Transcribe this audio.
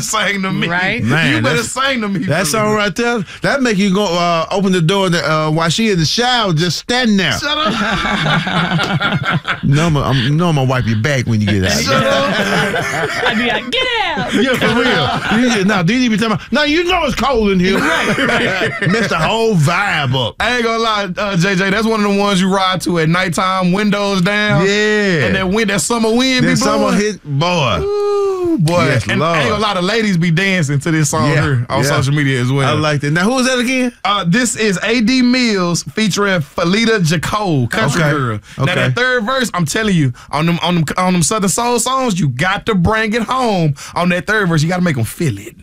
sing to me. Right. Man, you better sing to me. That song right there, that make you go open the door while she in the shower, just standing there. Shut up. I'm gonna wipe your back when you get out. Shut up. I'd be like, get out. Yeah, for real. Now, did you be talking about, now you know it's cold in here. Mess the whole vibe up. I ain't gonna lie, JJ, that's one of the ones you ride to at nighttime, windows down. Yeah. And that summer wind Then be blowing. someone hit, boy. Ooh, boy. Yes, and Lord. I ain't gonna lie, the ladies be dancing to this song here on social media as well. I like that. Now, who is that again? This is A.D. Mills featuring Felita Jacob, Country Girl. Now that third verse, I'm telling you, on them Southern Soul songs, you got to bring it home. On that third verse, you got to make them feel it.